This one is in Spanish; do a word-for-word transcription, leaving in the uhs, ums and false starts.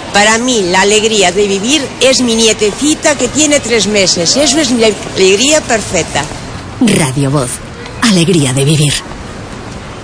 Para mí, la alegría de vivir es mi nietecita que tiene tres meses. Eso es mi alegría perfecta. Radio Voz. Alegría de vivir.